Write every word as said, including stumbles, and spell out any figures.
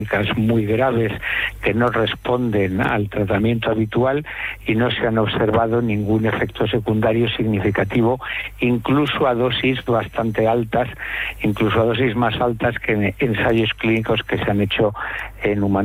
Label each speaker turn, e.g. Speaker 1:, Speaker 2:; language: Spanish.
Speaker 1: muy graves que no responden al tratamiento habitual y no se han observado ningún efecto secundario significativo, incluso a dosis bastante altas, incluso a dosis más altas que en ensayos clínicos que se han hecho en humanos.